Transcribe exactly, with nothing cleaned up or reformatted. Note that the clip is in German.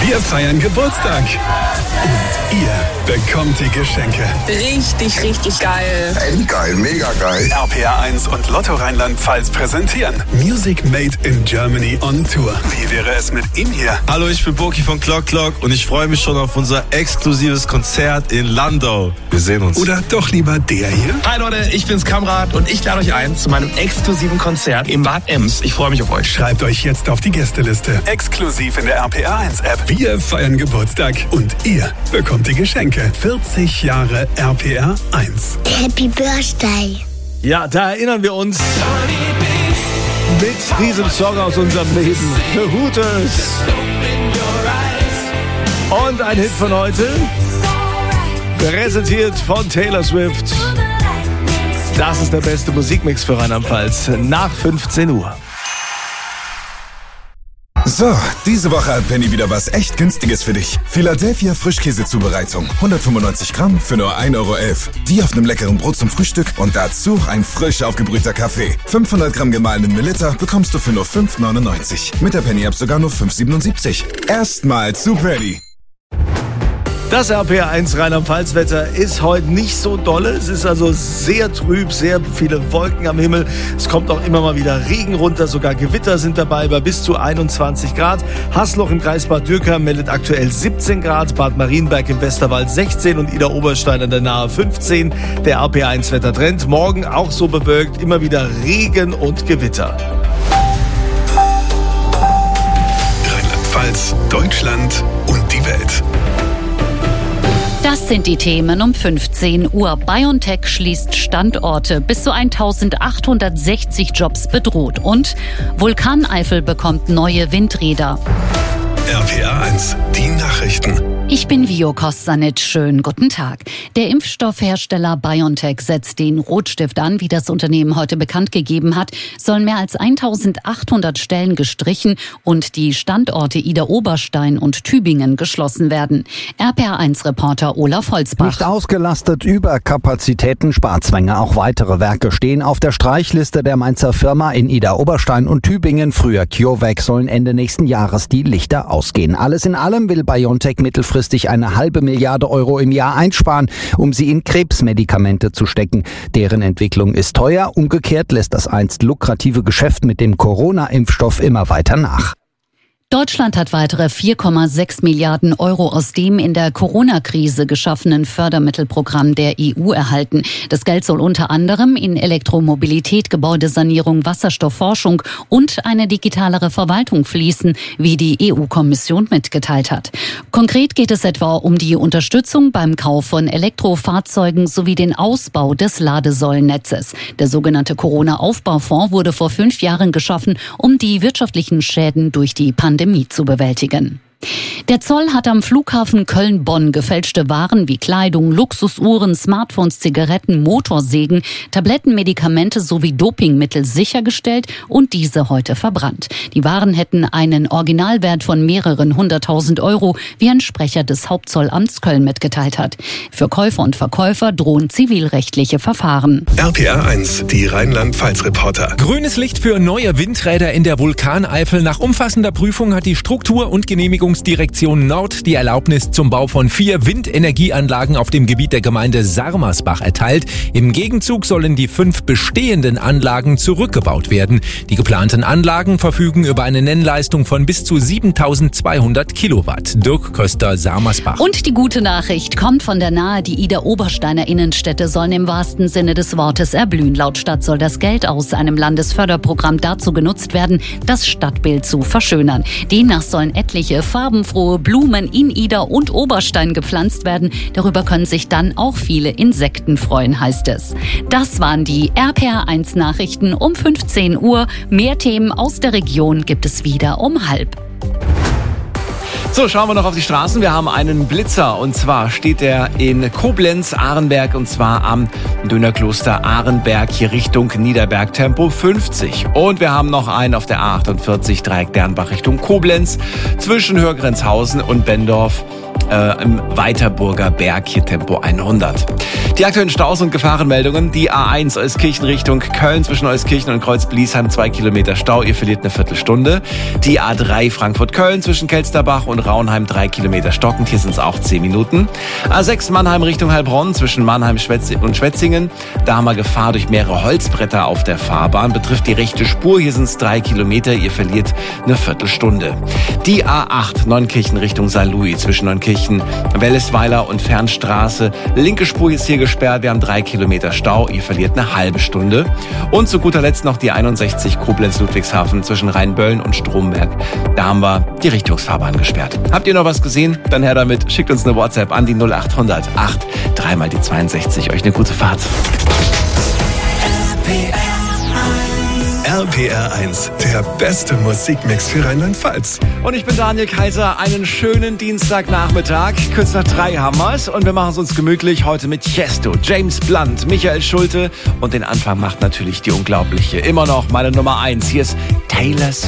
Wir feiern Geburtstag. Und ihr bekommt die Geschenke. Richtig, richtig geil. Endgeil, mega geil. R P R eins und Lotto Rheinland-Pfalz präsentieren Music Made in Germany on Tour. Wie wäre es mit ihm hier? Hallo, ich bin Boki von Clock Clock und ich freue mich schon auf unser exklusives Konzert in Landau. Wir sehen uns. Oder doch lieber der hier? Hi Leute, ich bin's Kamrat und ich lade euch ein zu meinem exklusiven Konzert im Bad Ems. Ich freue mich auf euch. Schreibt euch jetzt auf die Gästeliste. Exklusiv in der R P R eins App. Wir feiern Geburtstag und ihr bekommt die Geschenke. vierzig Jahre R P R eins. Happy Birthday. Ja, da erinnern wir uns mit diesem Song aus unserem Leben. The Hooters. Und ein Hit von heute, präsentiert von Taylor Swift. Das ist der beste Musikmix für Rheinland-Pfalz nach fünfzehn Uhr. So, diese Woche hat Penny wieder was echt Günstiges für dich. Philadelphia Frischkäsezubereitung. hundertfünfundneunzig Gramm für nur ein Euro elf. Die auf einem leckeren Brot zum Frühstück und dazu ein frisch aufgebrühter Kaffee. fünfhundert Gramm gemahlenen Melitta bekommst du für nur fünf neunundneunzig. Mit der Penny-App sogar nur fünf siebenundsiebzig. Erstmal zu Penny. Das R P R eins Rheinland-Pfalz-Wetter ist heute nicht so dolle. Es ist also sehr trüb, sehr viele Wolken am Himmel. Es kommt auch immer mal wieder Regen runter, sogar Gewitter sind dabei bei bis zu einundzwanzig Grad. Haßloch im Kreis Bad Dürkheim meldet aktuell siebzehn Grad, Bad Marienberg im Westerwald sechzehn und Ida Oberstein an der Nahe fünfzehn. Der R P R eins Wettertrend. Morgen auch so bewölkt, immer wieder Regen und Gewitter. Rheinland-Pfalz, Deutschland und die Welt. Das sind die Themen um fünfzehn Uhr. BioNTech schließt Standorte. Bis zu eintausendachthundertsechzig Jobs bedroht. Und Vulkaneifel bekommt neue Windräder. R P R eins, die Nachrichten. Ich bin Vio Kostanic. Schönen guten Tag. Der Impfstoffhersteller BioNTech setzt den Rotstift an. Wie das Unternehmen heute bekannt gegeben hat, sollen mehr als eintausendachthundert Stellen gestrichen und die Standorte Ida Oberstein und Tübingen geschlossen werden. R P R eins Reporter Olaf Holzbach. Nicht ausgelastet, Überkapazitäten, Sparzwänge. Auch weitere Werke stehen auf der Streichliste der Mainzer Firma. In Ida Oberstein und Tübingen, früher CureVac, sollen Ende nächsten Jahres die Lichter ausgehen. Alles in allem will BioNTech mittelfristig eine halbe Milliarde Euro im Jahr einsparen, um sie in Krebsmedikamente zu stecken. Deren Entwicklung ist teuer. Umgekehrt lässt das einst lukrative Geschäft mit dem Corona-Impfstoff immer weiter nach. Deutschland hat weitere vier Komma sechs Milliarden Euro aus dem in der Corona-Krise geschaffenen Fördermittelprogramm der E U erhalten. Das Geld soll unter anderem in Elektromobilität, Gebäudesanierung, Wasserstoffforschung und eine digitalere Verwaltung fließen, wie die E U-Kommission mitgeteilt hat. Konkret geht es etwa um die Unterstützung beim Kauf von Elektrofahrzeugen sowie den Ausbau des Ladesäulennetzes. Der sogenannte Corona-Aufbaufonds wurde vor fünf Jahren geschaffen, um die wirtschaftlichen Schäden durch die Pandemie Pandemie zu bewältigen. Der Zoll hat am Flughafen Köln-Bonn gefälschte Waren wie Kleidung, Luxusuhren, Smartphones, Zigaretten, Motorsägen, Tabletten, Medikamente sowie Dopingmittel sichergestellt und diese heute verbrannt. Die Waren hätten einen Originalwert von mehreren hunderttausend Euro, wie ein Sprecher des Hauptzollamts Köln mitgeteilt hat. Für Käufer und Verkäufer drohen zivilrechtliche Verfahren. R P R eins, die Rheinland-Pfalz-Reporter. Grünes Licht für neue Windräder in der Vulkaneifel. Nach umfassender Prüfung hat die Struktur- und Genehmigungsdirektion Nord die Erlaubnis zum Bau von vier Windenergieanlagen auf dem Gebiet der Gemeinde Sarmersbach erteilt. Im Gegenzug sollen die fünf bestehenden Anlagen zurückgebaut werden. Die geplanten Anlagen verfügen über eine Nennleistung von bis zu siebentausendzweihundert Kilowatt. Dirk Köster, Sarmersbach. Und die gute Nachricht kommt von der Nahe. Die Ida Obersteiner Innenstädte sollen im wahrsten Sinne des Wortes erblühen. Laut Stadt soll das Geld aus einem Landesförderprogramm dazu genutzt werden, das Stadtbild zu verschönern. Demnach sollen etliche farbenfrohe Blumen in Ida und Oberstein gepflanzt werden. Darüber können sich dann auch viele Insekten freuen, heißt es. Das waren die R P R eins Nachrichten um fünfzehn Uhr. Mehr Themen aus der Region gibt es wieder um halb. So, schauen wir noch auf die Straßen. Wir haben einen Blitzer und zwar steht er in Koblenz-Ahrenberg und zwar am Dönerkloster Ahrenberg hier Richtung Niederberg, Tempo fünfzig. Und wir haben noch einen auf der A achtundvierzig Dreieck Dernbach Richtung Koblenz zwischen Hörgrenzhausen und Bendorf äh, im Weiterburger Berg, hier Tempo hundert. Die aktuellen Staus und Gefahrenmeldungen. Die A eins Euskirchen Richtung Köln zwischen Euskirchen und Kreuz-Bliesheim, zwei Kilometer Stau, ihr verliert eine Viertelstunde. Die A drei Frankfurt-Köln zwischen Kelsterbach und Raunheim, drei Kilometer stockend, hier sind es auch zehn Minuten. A sechs Mannheim Richtung Heilbronn zwischen Mannheim und Schwetzingen, da haben wir Gefahr durch mehrere Holzbretter auf der Fahrbahn, betrifft die rechte Spur, hier sind es drei Kilometer, ihr verliert eine Viertelstunde. Die A acht Neunkirchen Richtung Sankt Louis zwischen Neunkirchen, Wellesweiler und Fernstraße, linke Spur ist hier gesperrt, wir haben drei Kilometer Stau, ihr verliert eine halbe Stunde. Und zu guter Letzt noch die einundsechzig Koblenz-Ludwigshafen zwischen Rheinböllen und Stromberg, da haben wir die Richtungsfahrbahn gesperrt. Habt ihr noch was gesehen? Dann her damit, schickt uns eine WhatsApp an die null acht hundert acht, dreimal die zweiundsechzig. Euch eine gute Fahrt. R P R eins, der beste Musikmix für Rheinland-Pfalz. Und ich bin Daniel Kaiser, einen schönen Dienstagnachmittag. Kurz nach drei haben wir's und wir machen es uns gemütlich heute mit Tiesto, James Blunt, Michael Schulte und den Anfang macht natürlich die unglaubliche, immer noch meine Nummer eins. Hier ist Taylor Swift.